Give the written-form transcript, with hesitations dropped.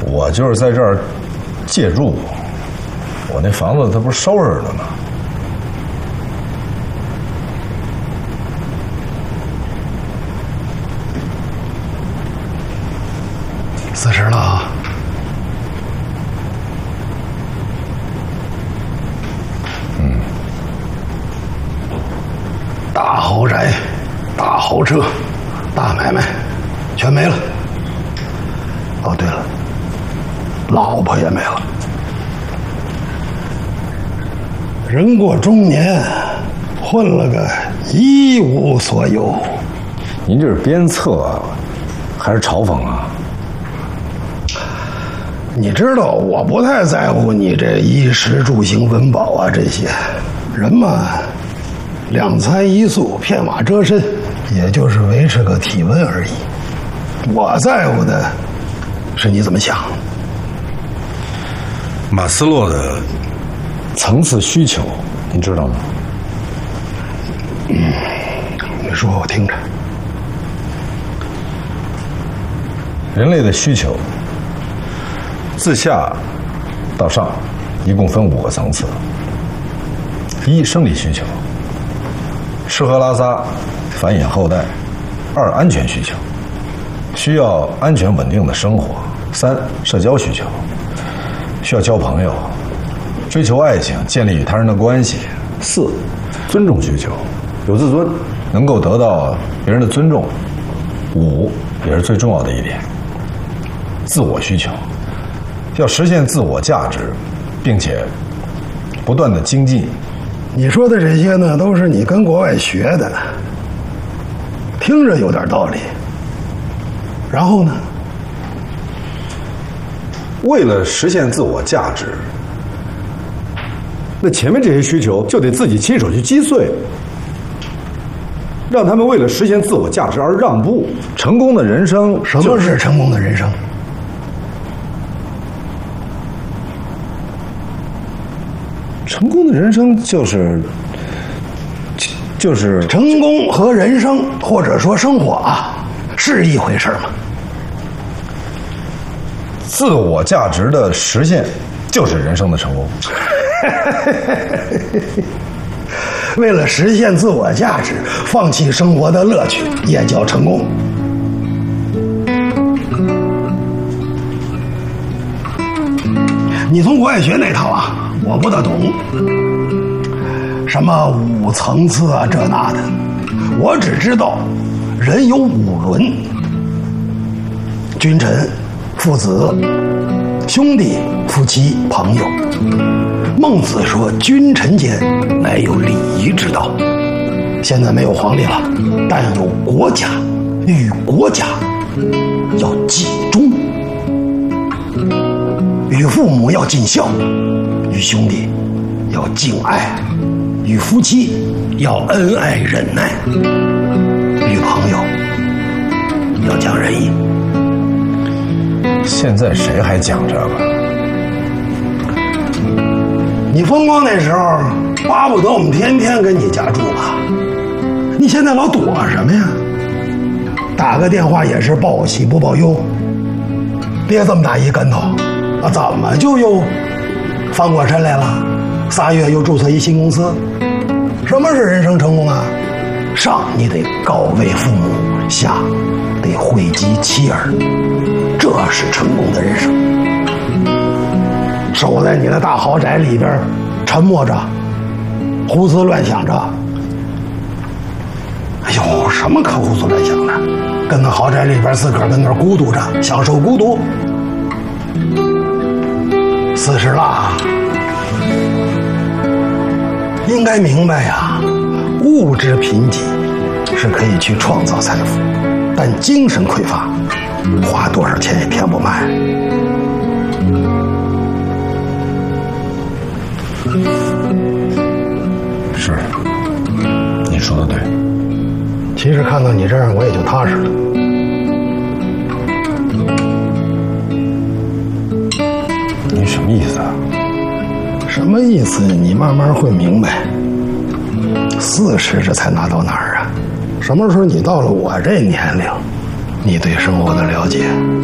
我就是在这儿借住，我那房子它不是收拾了吗？ 40了啊。大豪宅、大豪车、大买卖，全没了。哦，对了，老婆也没了。人过中年，混了个一无所有。 您这是鞭策啊，还是嘲讽啊？ 你知道我不太在乎你这衣食住行温饱啊这些，人嘛，2餐1宿，片瓦遮身，也就是维持个体温而已。我在乎的是你怎么想。 马斯洛的层次需求，你知道吗？ 你说我听着。 人类的需求，自下到上，一共分5个层次。1、生理需求，吃喝拉撒，繁衍后代。2、安全需求，需要安全稳定的生活。3、社交需求，需要交朋友，追求爱情，建立与他人的关系。4、尊重需求，有自尊，能够得到别人的尊重。5、也是最重要的一点，自我需求，要实现自我价值，并且不断的精进。 你说的这些呢，都是你跟国外学的，听着有点道理。然后呢？ 为了实现自我价值，那前面这些需求就得自己亲手去击碎，让他们为了实现自我价值而让步。成功的人生， 什么是成功的人生？ 成功的人生就是成功和人生或者说生活啊，是一回事吗？ 自我价值的实现就是人生的成功。 为了实现自我价值，放弃生活的乐趣，也叫成功。你从国外学那套啊，我不大懂。什么5层次啊，这那的，我只知道人有5伦：君臣、父子、兄弟、夫妻、朋友。孟子说：“君臣间乃有礼仪之道。”现在没有皇帝了，但有国家，与国家要尽忠，与父母要尽孝，与兄弟要敬爱，与夫妻要恩爱忍耐，与朋友要讲仁义。 现在谁还讲这个？ 你风光那时候，巴不得我们天天跟你家住吧。你现在老躲什么呀？打个电话也是报喜不报忧。别这么大一跟头啊！怎么就又翻过身来了？3月又注册一新公司。什么是人生成功啊？上你得高为父母，下得惠及妻儿，这是成功的人生。守在你的大豪宅里边，沉默着，胡思乱想着。哎呦，什么可胡思乱想的？跟那豪宅里边自个儿跟那儿孤独着，享受孤独。40了，应该明白呀，物质贫瘠是可以去创造财富，但精神匮乏，花多少钱也填不满。 是，你说的对。 其实看到你这样，我也就踏实了。 你什么意思啊？ 什么意思？你慢慢会明白。40这才拿到哪儿啊？什么时候你到了我这年龄，你对生活的了解